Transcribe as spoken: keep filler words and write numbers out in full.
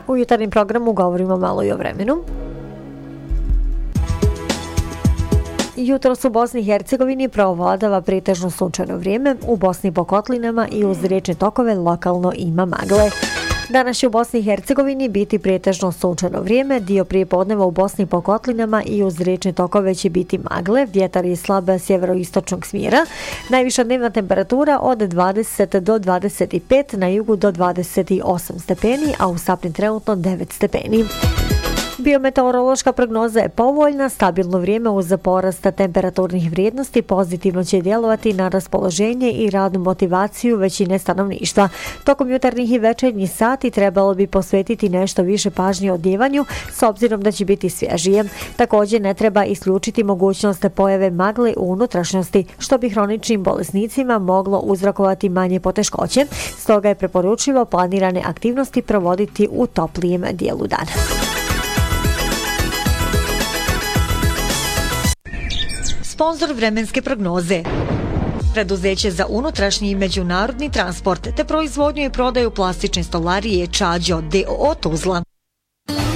U jutarnjem programu govorimo malo i o vremenu. Jutros u Bosni i Hercegovini preovladava pretežno sunčano vrijeme, u Bosni po kotlinama i uz riječne tokove lokalno ima magle. Danas će u Bosni i Hercegovini biti pretežno sunčano vrijeme, dio prijepodneva u Bosni po kotlinama i uz riječne tokove će biti magle, vjetar je slab sjeveroistočnog smjera, najviša dnevna temperatura od dvadeset do dvadeset pet, na jugu do dvadeset osam stepeni, a u Sapni trenutno devet stepeni. Biometeorološka prognoza je povoljna, stabilno vrijeme uz porast temperaturnih vrijednosti pozitivno će djelovati na raspoloženje i radnu motivaciju većine stanovništva. Tokom jutarnjih i večernjih sati trebalo bi posvetiti nešto više pažnje odjevanju s obzirom da će biti svježije. Također ne treba isključiti mogućnost pojave magle u unutrašnjosti, što bi hroničnim bolesnicima moglo uzrokovati manje poteškoće. Stoga je preporučivo planirane aktivnosti provoditi u toplijem dijelu dana. Sponzor vremenske prognoze. Preduzeće za unutrašnji i međunarodni transport te proizvodnju i prodaju plastične stolarije Čađo d o o Tuzla.